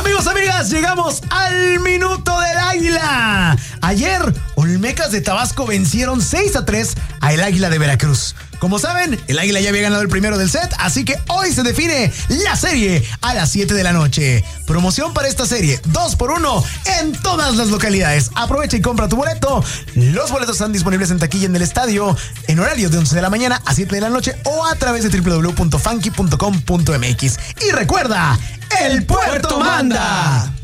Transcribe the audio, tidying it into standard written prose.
Amigos, amigas, llegamos al Minuto del Águila. Ayer, Olmecas de Tabasco vencieron 6-3 a el Águila de Veracruz. Como saben, el Águila ya había ganado el primero del set, así que hoy se define la serie a las 7 de la noche. Promoción para esta serie, 2x1 en todas las localidades. Aprovecha y compra tu boleto. Los boletos están disponibles en taquilla en el estadio en horario de 11 de la mañana a 7 de la noche o a través de www.funky.com.mx. Y recuerda, el puerto manda.